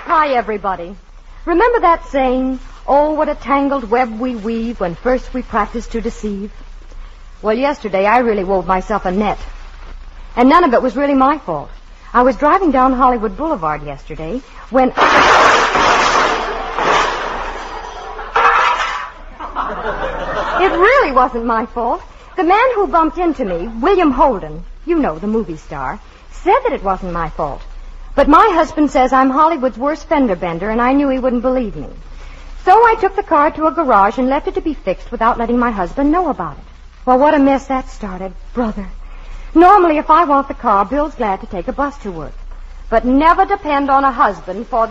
Hi, everybody. Remember that saying, "Oh, what a tangled web we weave when first we practice to deceive"? Well, yesterday I really wove myself a net. And none of it was really my fault. I was driving down Hollywood Boulevard yesterday when... It really wasn't my fault. The man who bumped into me, William Holden, you know, the movie star, said that it wasn't my fault. But my husband says I'm Hollywood's worst fender bender, and I knew he wouldn't believe me. So I took the car to a garage and left it to be fixed without letting my husband know about it. Well, what a mess that started, brother. Normally, if I want the car, Bill's glad to take a bus to work. But never depend on a husband for